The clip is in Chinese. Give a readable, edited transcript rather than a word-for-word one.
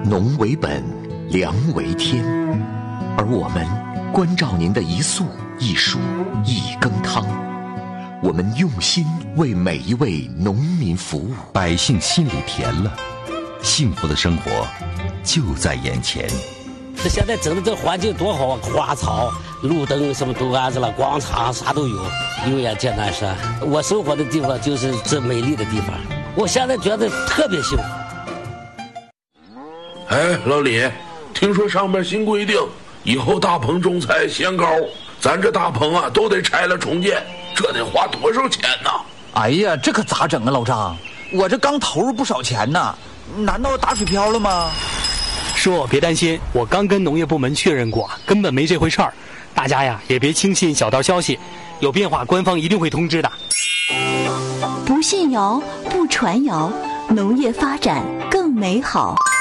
农为本，粮为天，而我们关照您的一粟一蔬一羹汤，我们用心为每一位农民服务， 百姓心里甜了，幸福的生活就在眼前。 现在整的这环境多好啊，花草、路灯什么都安置了，广场啥都有，油盐艰难山。我生活的地方就是这美丽的地方，我现在觉得特别幸福。 哎，老李，听说上面新规定，以后大棚种菜限高，咱这大棚啊都得拆了重建，这得花多少钱呢？ 哎呀，这可咋整啊，老张？我这刚投入不少钱呢，难道打水漂了吗？ 说别担心，我刚跟农业部门确认过，根本没这回事儿。大家呀也别轻信小道消息，有变化官方一定会通知的。 不信谣，不传谣，农业发展更美好。